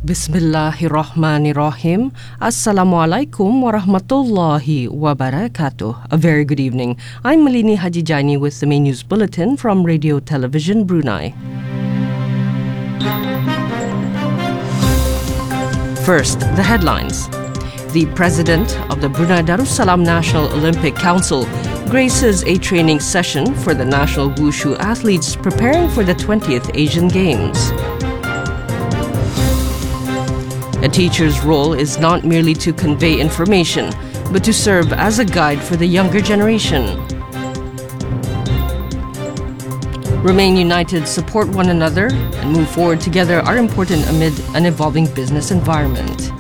Bismillahirrahmanirrahim. Assalamualaikum warahmatullahi wabarakatuh. A very good evening. I'm Malini Hajijani with the main news bulletin from Radio Television Brunei. First, the headlines. The president of the Brunei Darussalam National Olympic Council graces a training session for the national wushu athletes preparing for the 20th Asian Games. A teacher's role is not merely to convey information, but to serve as a guide for the younger generation. Remain united, support one another, and move forward together are important amid an evolving business environment.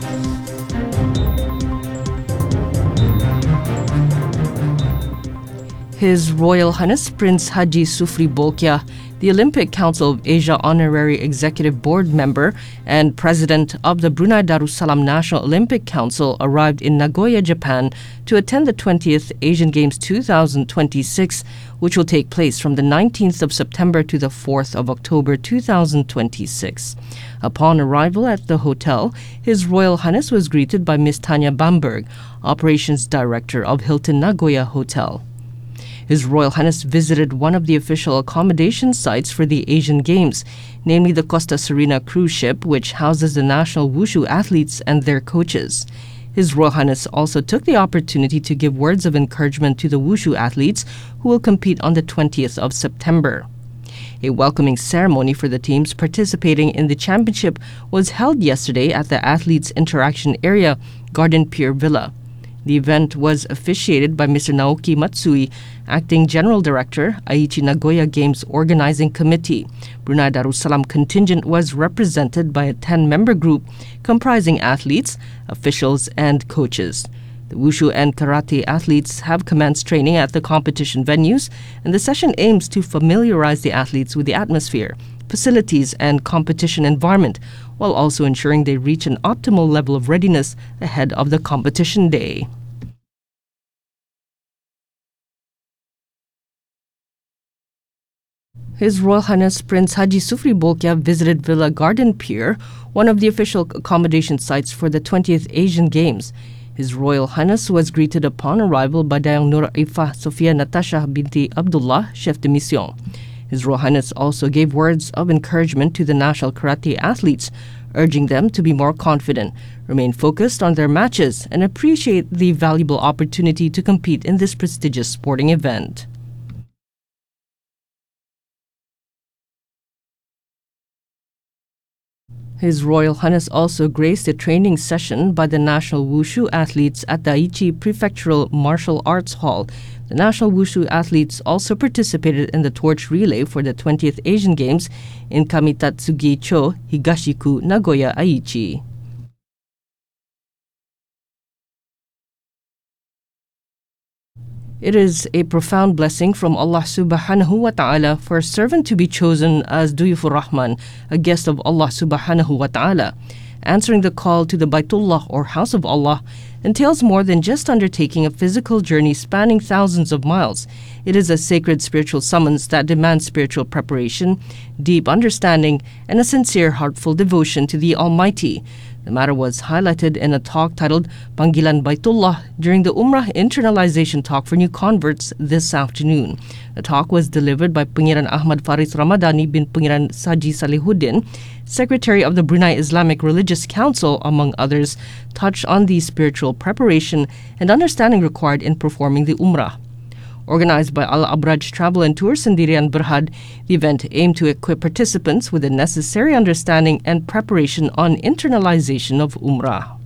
His Royal Highness Prince Haji Sufri Bolkiah, the Olympic Council of Asia Honorary Executive Board member and President of the Brunei Darussalam National Olympic Council, arrived in Nagoya, Japan to attend the 20th Asian Games 2026, which will take place from the 19th of September to the 4th of October 2026. Upon arrival at the hotel, His Royal Highness was greeted by Ms. Tanya Bamberg, Operations Director of Hilton Nagoya Hotel. His Royal Highness visited one of the official accommodation sites for the Asian Games, namely the Costa Serena cruise ship, which houses the national wushu athletes and their coaches. His Royal Highness also took the opportunity to give words of encouragement to the wushu athletes who will compete on the 20th of September. A welcoming ceremony for the teams participating in the championship was held yesterday at the Athletes Interaction Area, Garden Pier Villa. The event was officiated by Mr. Naoki Matsui, Acting General Director, Aichi Nagoya Games Organizing Committee. Brunei Darussalam contingent was represented by a 10-member group comprising athletes, officials, and coaches. The wushu and karate athletes have commenced training at the competition venues, and the session aims to familiarize the athletes with the atmosphere, facilities, and competition environment, while also ensuring they reach an optimal level of readiness ahead of the competition day. His Royal Highness Prince Haji Sufri Bolkiah visited Villa Garden Pier, one of the official accommodation sites for the 20th Asian Games. His Royal Highness was greeted upon arrival by Dayang Nur Ifah Sofia Natasha binti Abdullah, Chef de Mission. His Royal Highness also gave words of encouragement to the national karate athletes, urging them to be more confident, remain focused on their matches, and appreciate the valuable opportunity to compete in this prestigious sporting event. His Royal Highness also graced a training session by the national wushu athletes at the Aichi Prefectural Martial Arts Hall. The national wushu athletes also participated in the torch relay for the 20th Asian Games in Kamitatsugi-cho, Higashiku, Nagoya, Aichi. It is a profound blessing from Allah subhanahu wa ta'ala for a servant to be chosen as Duyufur Rahman, a guest of Allah subhanahu wa ta'ala. Answering the call to the Baitullah or House of Allah entails more than just undertaking a physical journey spanning thousands of miles. It is a sacred spiritual summons that demands spiritual preparation, deep understanding, and a sincere, heartful devotion to the Almighty. The matter was highlighted in a talk titled Panggilan Baitullah during the Umrah Internalization Talk for New Converts this afternoon. The talk was delivered by Pangeran Ahmad Faris Ramadhani bin Pangeran Saji Salihuddin, Secretary of the Brunei Islamic Religious Council, among others, touched on the spiritual preparation and understanding required in performing the Umrah. Organized by Al-Abraj Travel and Tours Sendirian Berhad, the event aimed to equip participants with the necessary understanding and preparation on internalization of Umrah.